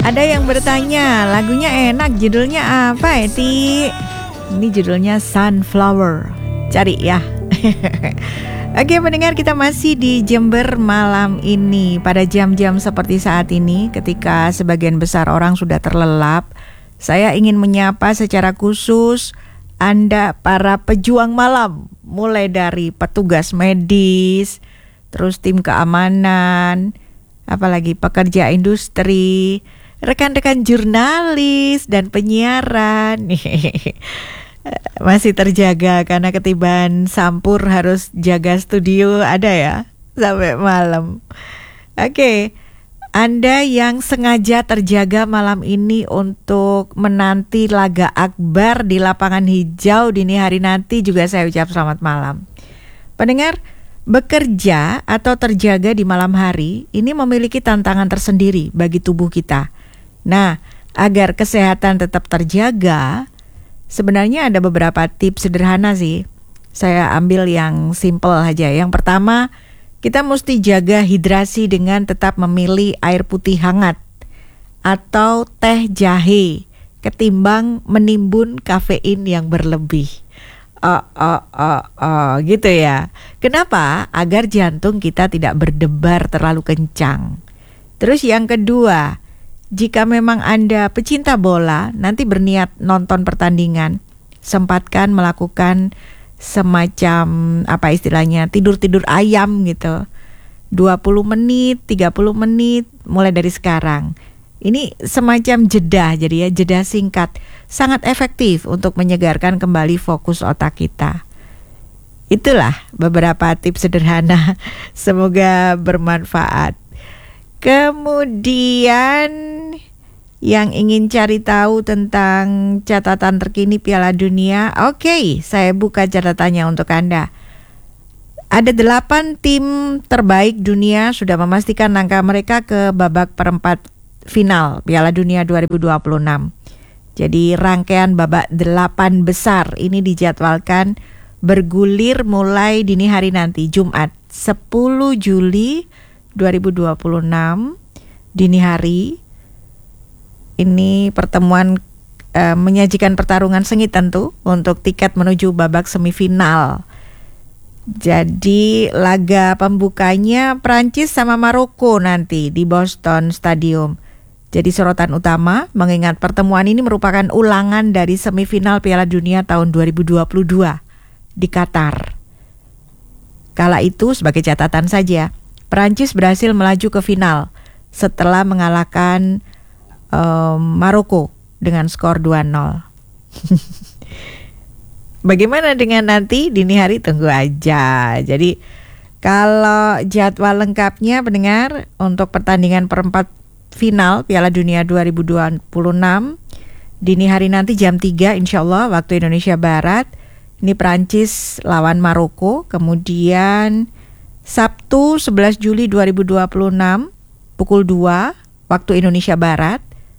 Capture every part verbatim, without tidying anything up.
Ada yang bertanya, lagunya enak, judulnya apa, Eti? Ini judulnya Sunflower. Cari ya. Oke pendengar, kita masih di Jember malam ini. Pada jam-jam seperti saat ini, ketika sebagian besar orang sudah terlelap, saya ingin menyapa secara khusus Anda para pejuang malam. Mulai dari petugas medis, terus tim keamanan, apalagi pekerja industri, rekan-rekan jurnalis dan penyiaran. Masih terjaga karena ketiban Sampur harus jaga studio, ada ya sampai malam. Oke, Anda yang sengaja terjaga malam ini untuk menanti laga akbar di lapangan hijau dini hari nanti, juga saya ucap selamat malam. Pendengar, bekerja atau terjaga di malam hari ini memiliki tantangan tersendiri bagi tubuh kita. Nah, agar kesehatan tetap terjaga, sebenarnya ada beberapa tips sederhana sih. Saya ambil yang simple aja. Yang pertama, kita mesti jaga hidrasi dengan tetap memilih air putih hangat atau teh jahe ketimbang menimbun kafein yang berlebih. Oh, oh, oh, oh, gitu ya. Kenapa? Agar jantung kita tidak berdebar terlalu kencang. Terus yang kedua, jika memang Anda pecinta bola, nanti berniat nonton pertandingan, sempatkan melakukan semacam apa istilahnya, tidur-tidur ayam gitu. dua puluh menit, tiga puluh menit mulai dari sekarang. Ini semacam jeda, jadi ya jeda singkat, sangat efektif untuk menyegarkan kembali fokus otak kita. Itulah beberapa tips sederhana, semoga bermanfaat. Kemudian yang ingin cari tahu tentang catatan terkini Piala Dunia, oke, saya buka catatannya untuk Anda. Ada delapan tim terbaik dunia sudah memastikan langkah mereka ke babak perempat final Piala Dunia dua ribu dua puluh enam. Jadi rangkaian babak delapan besar ini dijadwalkan bergulir mulai dini hari nanti, Jumat sepuluh Juli dua ribu dua puluh enam dini hari. Ini pertemuan uh, menyajikan pertarungan sengit tentu untuk tiket menuju babak semifinal. Jadi laga pembukanya Prancis sama Maroko nanti di Boston Stadium. Jadi sorotan utama mengingat pertemuan ini merupakan ulangan dari semifinal Piala Dunia tahun dua ribu dua puluh dua di Qatar. Kala itu sebagai catatan saja, Prancis berhasil melaju ke final setelah mengalahkan um, Maroko dengan skor dua nol. Bagaimana dengan nanti dini hari, tunggu aja. Jadi kalau jadwal lengkapnya pendengar untuk pertandingan perempat final Piala Dunia dua ribu dua puluh enam dini hari nanti jam tiga insya Allah waktu Indonesia Barat. Ini Prancis lawan Maroko. Kemudian Sabtu sebelas Juli dua ribu dua puluh enam pukul dua waktu Indonesia Barat,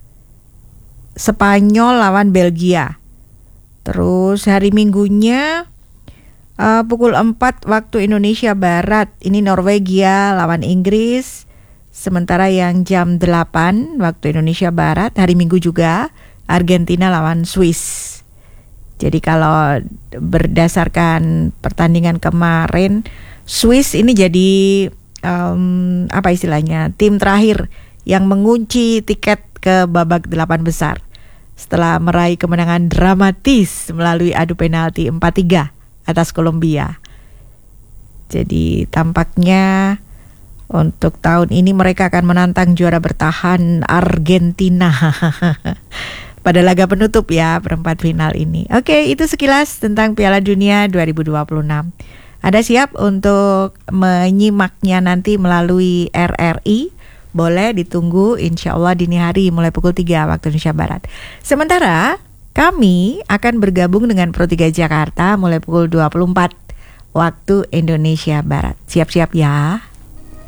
Spanyol lawan Belgia. Terus hari Minggunya uh, pukul empat waktu Indonesia Barat, ini Norwegia lawan Inggris. Sementara yang jam delapan waktu Indonesia Barat hari Minggu juga, Argentina lawan Swiss. Jadi kalau berdasarkan pertandingan kemarin, Swiss ini jadi um, apa istilahnya, tim terakhir yang mengunci tiket ke babak delapan besar setelah meraih kemenangan dramatis melalui adu penalti empat tiga atas Kolombia. Jadi tampaknya untuk tahun ini mereka akan menantang juara bertahan Argentina pada laga penutup ya, perempat final ini. Oke, itu sekilas tentang Piala Dunia dua ribu dua puluh enam. Ada siap untuk menyimaknya nanti melalui R R I? Boleh ditunggu insya Allah dini hari mulai pukul tiga waktu Indonesia Barat. Sementara kami akan bergabung dengan Pro tiga Jakarta mulai pukul dua puluh empat waktu Indonesia Barat. Siap-siap ya.